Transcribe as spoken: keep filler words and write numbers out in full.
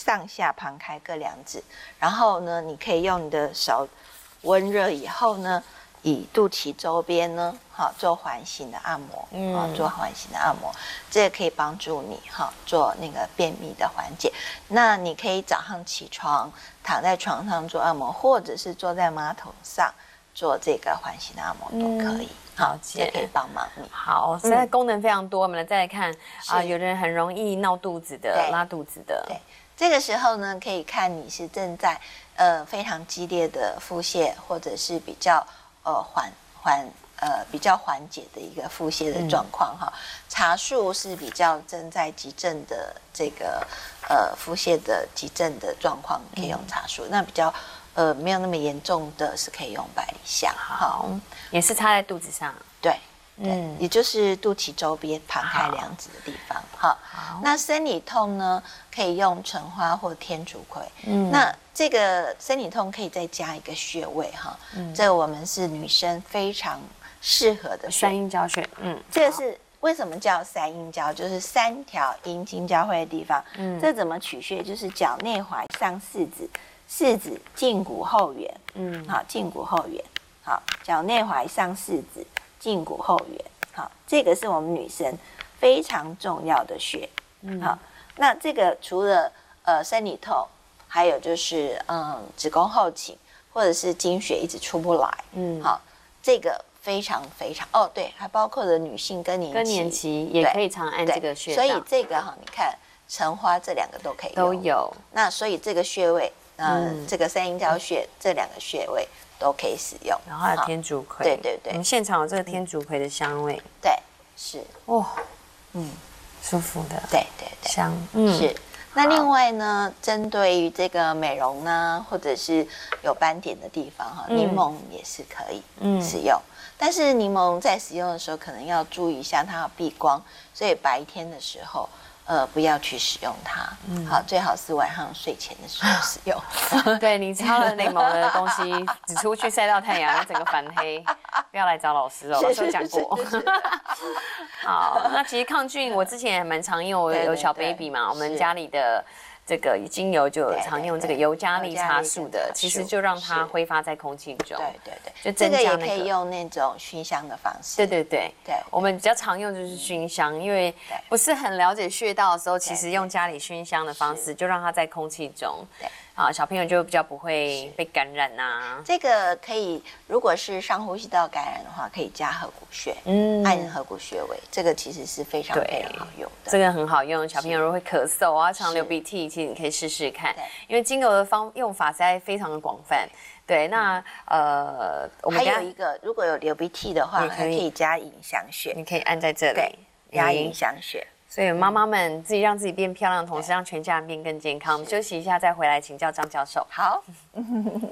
上下旁开各两指，然后呢，你可以用你的手温热以后呢，以肚脐周边呢，好做环形的按摩，嗯，啊，做环形的按摩，这也可以帮助你哈做那个便秘的缓解。那你可以早上起床躺在床上做按摩，或者是坐在马桶上做这个环形的按摩都可以。嗯好， 也可以帮忙你。 好，现在功能非常多，我们来再来看啊，有的人很容易闹肚子的、拉肚子的。 对，这个时候呢，可以看你是正在呃非常激烈的腹泻，或者是比较呃缓缓呃比较缓解的一个腹泻的状况哈。茶树是比较正在急症的这个呃腹泻的急症的状况，可以用茶树。那比较呃没有那么严重的是可以用百里香。 好，也是插在肚子上。 对。嗯，也就是肚脐周边旁开两指的地方。好，好，那生理痛呢，可以用橙花或天竺葵。嗯，那这个生理痛可以再加一个穴位哈。嗯，这个我们是女生非常适合的三阴交穴。嗯， 这个是为什么叫三阴交？就是三条阴经交汇的地方。嗯，这怎么取穴？就是脚内踝上四指，四指胫骨后缘。嗯，好，胫骨后缘。好，脚内踝上四指。胫骨后缘，好，这个是我们女生非常重要的穴，嗯，好，那这个除了呃生理痛，还有就是嗯子宫后倾或者是经血一直出不来，嗯，好，这个非常非常哦，对，还包括了女性更年期， 更年期也可以常按这个穴道， 所以这个哈，你看橙花这两个都可以都有， 那所以这个穴位，嗯，嗯这个三阴交穴这两个穴位。都可以使用， 然后还有天竺葵， 对对对， 我们现场有这个天竺葵的香味， 对，是， 哦，嗯，舒服的， 对对对， 香，嗯， 是。那另外呢，针对于这个美容呢，或者是有斑点的地方哈，柠檬也是可以使用，但是柠檬在使用的时候可能要注意一下，它要避光，所以白天的时候。呃，不要去使用它，嗯，好，最好是晚上睡前的时候使用。 对你擦了柠檬的东西，只出去晒到太阳，整个反黑，不要来找老师哦，老师有讲过。好，那其实抗菌，我之前也蛮常用，我有小 baby 嘛，我们家里的。这个精油就有常用这个尤加利茶树的，其实就让它挥发在空气中。 对对对， 就增加那个。 这个也可以用那种熏香的方式。 对对对对， 我们比较常用就是熏香，因为不是很了解穴道的时候，其实用家里熏香的方式，就让它在空气中。对。啊，小朋友就比较不会被感染呐、啊。 这个可以，如果是上呼吸道感染的话，可以加合谷穴，嗯，按合谷穴位，这个其实是非常非常好用的。 这个很好用，小朋友如果会咳嗽啊、常流鼻涕，其实你可以试试看，因为精油的方用法实在非常的广泛。对，那、嗯、呃， 我们还有一个，如果有流鼻涕的话，还可以加迎香穴， 你可以按在这里， 对，加迎香穴。 所以妈妈们自己让自己变漂亮的同时，让全家人变更健康。我们休息一下，再回来请教张教授。 好。